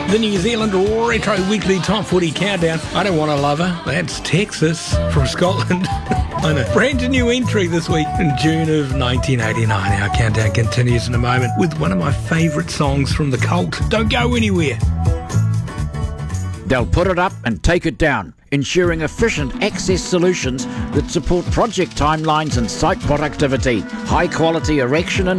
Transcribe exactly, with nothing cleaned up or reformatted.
The New Zealand Retro Weekly Top forty Countdown. I Don't Want a Lover. That's Texas from Scotland. I know. Brand new entry this week in June of nineteen eighty-nine. Our countdown continues in a moment with one of my favourite songs from The Cult. Don't go anywhere. They'll put it up and take it down, ensuring efficient access solutions that support project timelines and site productivity, high quality erection and